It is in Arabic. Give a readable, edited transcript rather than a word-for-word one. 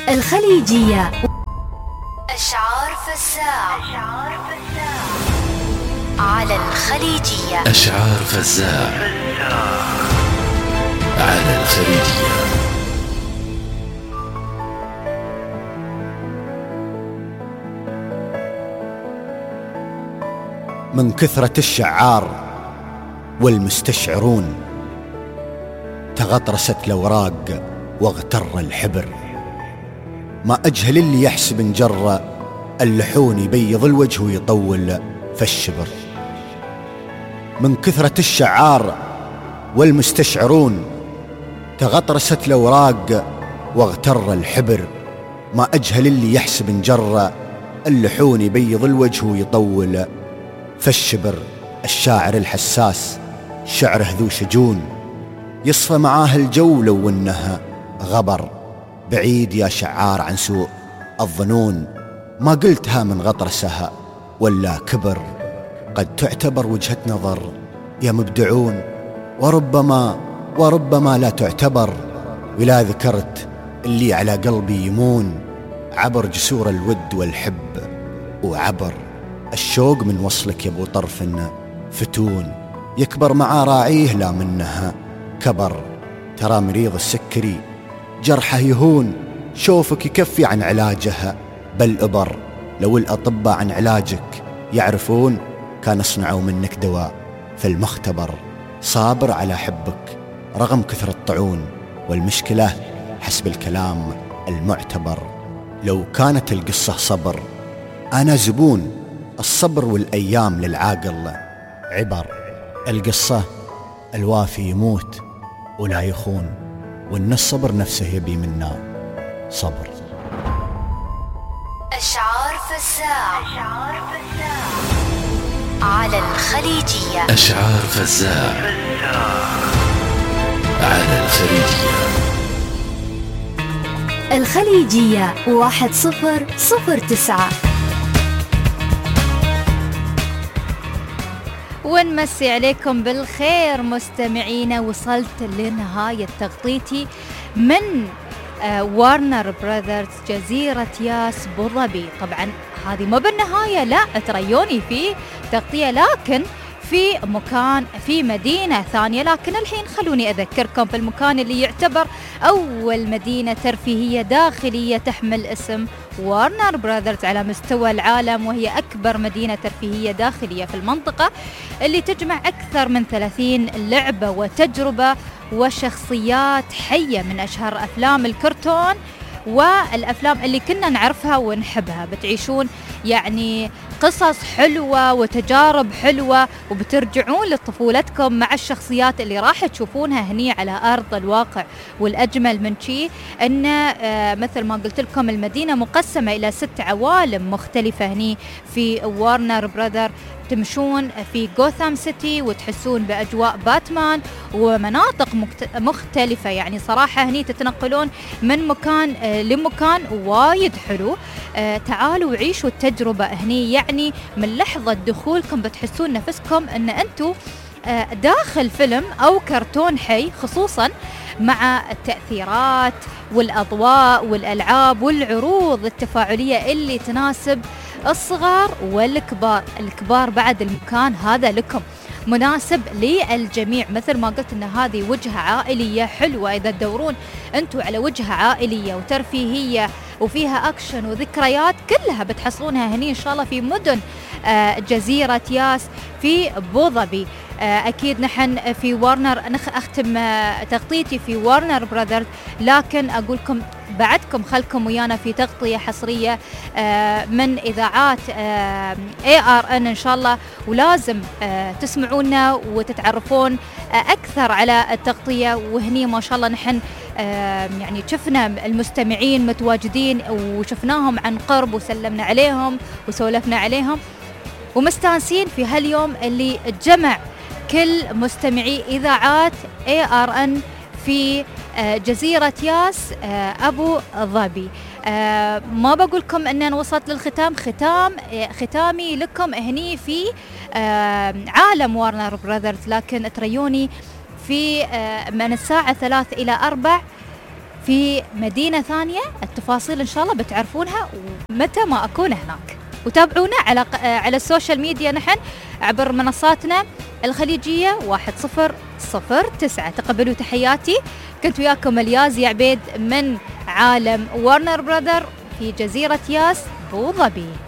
الخليجية. أشعار فزاع على الخليجية. أشعار فزاع على الخليجية. من كثرة الشعار والمستشعرون تغطرست الأوراق واغتر الحبر، ما أجهل اللي يحسب انجر اللحون يبيض الوجه ويطول فالشبر. من كثرة الشعار والمستشعرون تغطرست الأوراق واغتر الحبر، ما أجهل اللي يحسب انجر اللحون يبيض الوجه ويطول فالشبر. الشاعر الحساس شعره ذو شجون، يصفى معاه الجو لو انها غبر. بعيد يا شعار عن سوء الظنون، ما قلتها من غطرسها ولا كبر. قد تعتبر وجهة نظر يا مبدعون، وربما لا تعتبر. ولا ذكرت اللي على قلبي يمون، عبر جسور الود والحب وعبر الشوق من وصلك يا ابو طرف فتون. يكبر مع راعيه لا منها كبر. ترى مريض السكري جرحه يهون، شوفك يكفي عن علاجها بل أبر. لو الأطباء عن علاجك يعرفون، كان صنعوا منك دواء في المختبر. صابر على حبك رغم كثر الطعون، والمشكلة حسب الكلام المعتبر. لو كانت القصة صبر أنا زبون، الصبر والأيام للعاقل عبر. القصة الوافي يموت ولا يخون، وإن الصبر نفسه يبي منا صبر. أشعار فزاع على الخليجية. أشعار فزاع على الخليجية. الخليجية 1009. ونمسي عليكم بالخير مستمعينا. وصلت لنهاية تغطيتي من وارنر براذرز جزيرة ياس بوظبي. طبعا هذه ما بالنهاية، لا تريوني في تغطية لكن في مدينة ثانية. لكن الحين خلوني أذكركم في المكان اللي يعتبر أول مدينة ترفيهية داخلية تحمل اسم وارنر براذرز على مستوى العالم، وهي أكبر مدينة ترفيهية داخلية في المنطقة، اللي تجمع أكثر من 30 لعبة وتجربة وشخصيات حية من أشهر أفلام الكرتون والأفلام اللي كنا نعرفها ونحبها. بتعيشون يعني قصص حلوة وتجارب حلوة، وبترجعون لطفولتكم مع الشخصيات اللي راح تشوفونها هني على أرض الواقع. والأجمل من شيء أن مثل ما قلت لكم المدينة مقسمة إلى 6 عوالم مختلفة هني في وارنر براذر. تمشون في غوثام سيتي وتحسون بأجواء باتمان ومناطق مختلفة. يعني صراحة هني تتنقلون من مكان لمكان وايد حلو. تعالوا وعيشوا التجربة هني. يعني من لحظة دخولكم بتحسون نفسكم أن أنتوا داخل فيلم أو كرتون حي، خصوصا مع التأثيرات والأضواء والألعاب والعروض التفاعلية اللي تناسب الصغار والكبار. الكبار بعد المكان هذا لكم مناسب للجميع. مثل ما قلت ان هذه وجهة عائلية حلوة. اذا تدورون انتوا على وجهة عائلية وترفيهية وفيها اكشن وذكريات، كلها بتحصلونها هني ان شاء الله في مدن جزيرة ياس في بوظبي. أكيد نحن في وارنر أختم تغطيتي في وارنر براذرز، لكن أقولكم بعدكم خلكم ويانا في تغطية حصرية من إذاعات ARN إن شاء الله، ولازم تسمعونا وتتعرفون أكثر على التغطية. وهني ما شاء الله نحن يعني شفنا المستمعين متواجدين وشفناهم عن قرب وسلمنا عليهم وسولفنا عليهم، ومستانسين في هاليوم اللي جمع كل مستمعي إذاعات ARN في جزيرة ياس أبو ظبي. ما بقولكم أن أنا وصلت للختام. ختامي لكم هني في عالم وارنر براذرز، لكن تريوني في من الساعة 3 إلى 4 في مدينة ثانية، التفاصيل إن شاء الله بتعرفونها ومتى ما أكون هناك. وتابعونا على السوشيال ميديا نحن عبر منصاتنا الخليجية 1009. تقبلوا تحياتي، كنت وياكم الياز يعبيد من عالم وارنر براذر في جزيرة ياس بو ظبي.